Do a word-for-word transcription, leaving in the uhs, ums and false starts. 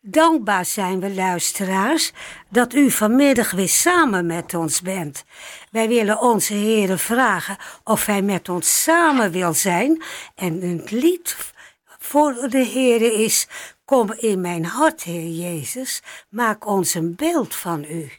Dankbaar zijn we, luisteraars, dat u vanmiddag weer samen met ons bent. Wij willen onze Heere vragen of hij met ons samen wil zijn. En het lied voor de Heere is: kom in mijn hart, Heer Jezus, maak ons een beeld van u.